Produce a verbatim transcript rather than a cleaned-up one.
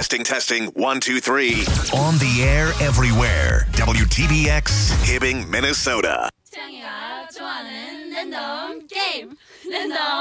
Testing, testing, one, two, three. On the air everywhere. W T B X, Hibbing, Minnesota. 창이가 좋아하는 랜덤 게임. 랜덤